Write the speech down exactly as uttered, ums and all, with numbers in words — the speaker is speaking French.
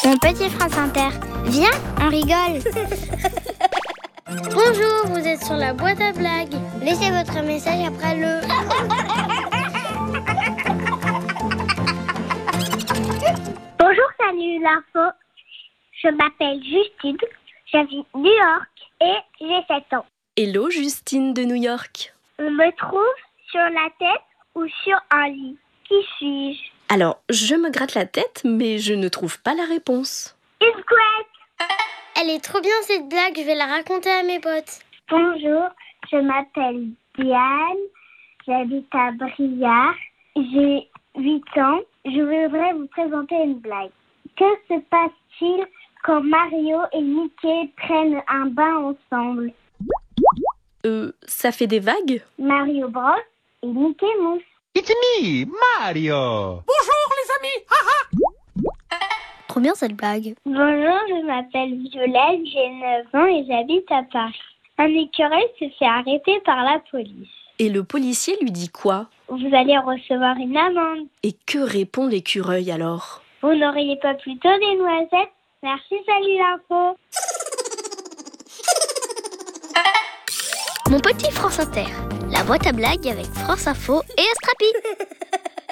Mon petit France Inter, viens, on rigole. Bonjour, vous êtes sur la boîte à blagues. Laissez votre message après le... Bonjour, salut l'info. Je m'appelle Justine, j'habite New York et j'ai sept ans. Hello Justine de New York. On me trouve sur la tête ou sur un lit. Qui suis-je? Alors, je me gratte la tête, mais je ne trouve pas la réponse. Une couette. Elle est trop bien cette blague, je vais la raconter à mes potes. Bonjour, je m'appelle Diane, j'habite à Briare, j'ai huit ans. Je voudrais vous présenter une blague. Que se passe-t-il quand Mario et Mickey prennent un bain ensemble? Euh, ça fait des vagues? Mario brosse et Mickey mousse. It's me, Mario. Bonjour les amis. Ah, Trop bien cette blague. Bonjour, je m'appelle Violette, j'ai neuf ans et j'habite à Paris. Un écureuil se fait arrêter par la police. Et le policier lui dit quoi? Vous allez recevoir une amende. Et que répond l'écureuil alors? Vous n'auriez pas plutôt des noisettes? Merci, salut l'info. Mon petit France Inter, la boîte à blagues avec France Info et Astrapi.